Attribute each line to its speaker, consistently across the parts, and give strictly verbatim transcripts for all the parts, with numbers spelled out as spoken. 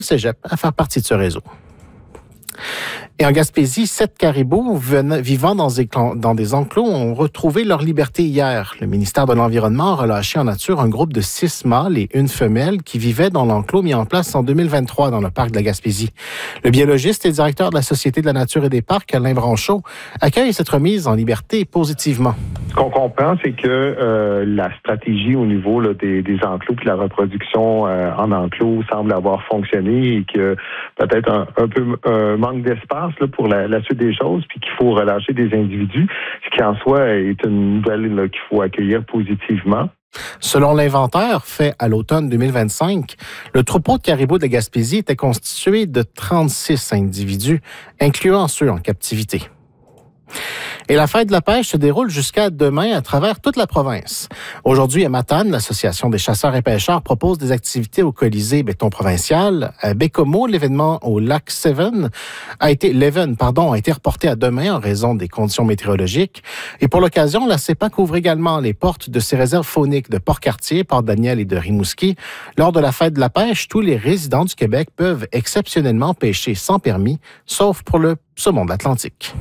Speaker 1: cégep à faire partie de ce réseau. Et en Gaspésie, sept caribous vivant dans des, dans des enclos ont retrouvé leur liberté hier. Le ministère de l'Environnement a relâché en nature un groupe de six mâles et une femelle qui vivaient dans l'enclos mis en place en deux mille vingt-trois dans le parc de la Gaspésie. Le biologiste et directeur de la Société de la nature et des parcs, Alain Branchot, accueille cette remise en liberté positivement.
Speaker 2: Ce qu'on comprend, c'est que euh, la stratégie au niveau là, des, des enclos puis la reproduction euh, en enclos semble avoir fonctionné et que peut-être un, un peu un manque d'espace là, pour la, la suite des choses, puis qu'il faut relâcher des individus, ce qui en soi est une nouvelle là, qu'il faut accueillir positivement.
Speaker 1: Selon l'inventaire fait à l'automne deux mille vingt-cinq, le troupeau de caribous de Gaspésie était constitué de trente-six individus, incluant ceux en captivité. Et la fête de la pêche se déroule jusqu'à demain à travers toute la province. Aujourd'hui, à Matane, l'Association des chasseurs et pêcheurs propose des activités au Colisée béton provincial. À Bécomo, l'événement au lac Seven a été, l'Even, pardon, a été reporté à demain en raison des conditions météorologiques. Et pour l'occasion, la C E P A C ouvre également les portes de ses réserves fauniques de Port-Cartier, Port-Daniel et de Rimouski. Lors de la fête de la pêche, tous les résidents du Québec peuvent exceptionnellement pêcher sans permis, sauf pour le saumon de l'Atlantique.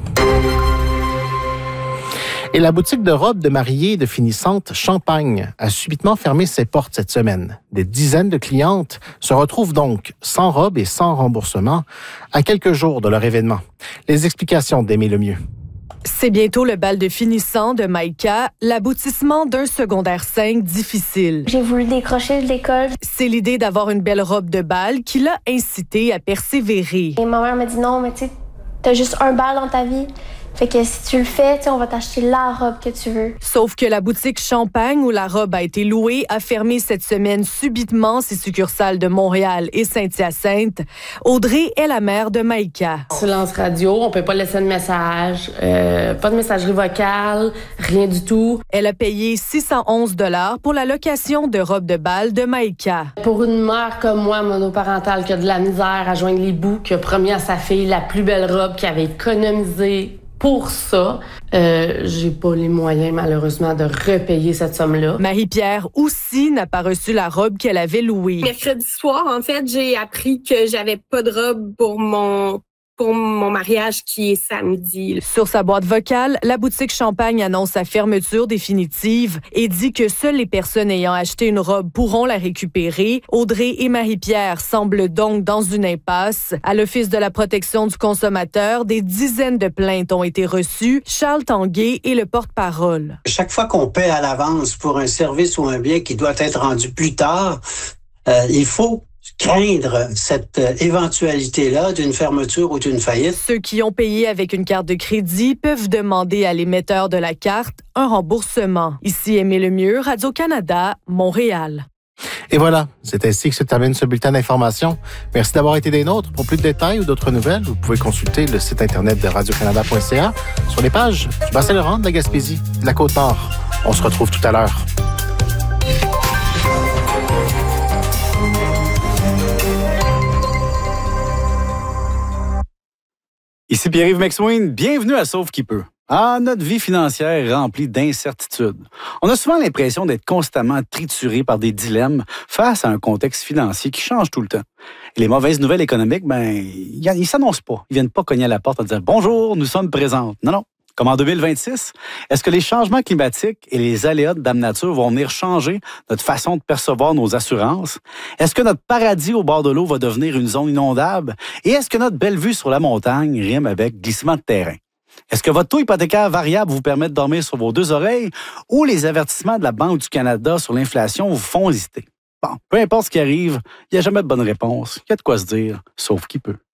Speaker 1: Et la boutique de robes de mariée de finissante Champagne a subitement fermé ses portes cette semaine. Des dizaines de clientes se retrouvent donc sans robe et sans remboursement à quelques jours de leur événement. Les explications d'Aimé Lemieux.
Speaker 3: C'est bientôt le bal de finissant de Maïka, l'aboutissement d'un secondaire cinq difficile.
Speaker 4: J'ai voulu décrocher de l'école.
Speaker 3: C'est l'idée d'avoir une belle robe de bal qui l'a incité à persévérer.
Speaker 4: Et ma mère m'a dit non, mais tu sais, t'as juste un bal dans ta vie. Fait que si tu le fais, on va t'acheter la robe que tu veux.
Speaker 3: Sauf que la boutique Champagne, où la robe a été louée, a fermé cette semaine subitement ses succursales de Montréal et Saint-Hyacinthe. Audrey est la mère de Maïka.
Speaker 5: Silence radio, on peut pas laisser de message, euh, pas de messagerie vocale, rien du tout.
Speaker 3: Elle a payé six cent onze dollars pour la location de robe de bal de Maïka.
Speaker 5: Pour une mère comme moi, monoparentale, qui a de la misère à joindre les bouts, qui a promis à sa fille la plus belle robe, qui avait économisé pour ça, euh, j'ai pas les moyens, malheureusement, de repayer cette somme-là.
Speaker 3: Marie-Pierre aussi n'a pas reçu la robe qu'elle avait louée.
Speaker 6: Mercredi soir, en fait, j'ai appris que j'avais pas de robe pour mon pour mon mariage qui est samedi.
Speaker 3: Sur sa boîte vocale, la boutique Champagne annonce sa fermeture définitive et dit que seules les personnes ayant acheté une robe pourront la récupérer. Audrey et Marie-Pierre semblent donc dans une impasse. À l'Office de la protection du consommateur, des dizaines de plaintes ont été reçues. Charles Tanguay est le porte-parole.
Speaker 7: Chaque fois qu'on paie à l'avance pour un service ou un bien qui doit être rendu plus tard, euh, il faut craindre cette euh, éventualité-là d'une fermeture ou d'une faillite.
Speaker 3: Ceux qui ont payé avec une carte de crédit peuvent demander à l'émetteur de la carte un remboursement. Ici Aimé Lemieux, Radio-Canada, Montréal.
Speaker 1: Et voilà, c'est ainsi que se termine ce bulletin d'information. Merci d'avoir été des nôtres. Pour plus de détails ou d'autres nouvelles, vous pouvez consulter le site internet de radio canada point c a sur les pages du Bas-Saint-Laurent, de la Gaspésie, de la Côte-Nord. On se retrouve tout à l'heure.
Speaker 8: Ici Pierre-Yves McSween, bienvenue à Sauve qui peut. Ah, notre vie financière est remplie d'incertitudes. On a souvent l'impression d'être constamment trituré par des dilemmes face à un contexte financier qui change tout le temps. Et les mauvaises nouvelles économiques, ben, ils ne s'annoncent pas. Ils viennent pas cogner à la porte en disant « Bonjour, nous sommes présentes ». Non, non. Comme en deux mille vingt-six, est-ce que les changements climatiques et les aléas de Dame Nature vont venir changer notre façon de percevoir nos assurances? Est-ce que notre paradis au bord de l'eau va devenir une zone inondable? Et est-ce que notre belle vue sur la montagne rime avec glissement de terrain? Est-ce que votre taux hypothécaire variable vous permet de dormir sur vos deux oreilles ou les avertissements de la Banque du Canada sur l'inflation vous font hésiter? Bon, peu importe ce qui arrive, il n'y a jamais de bonne réponse. Il y a de quoi se dire, sauf qui peut.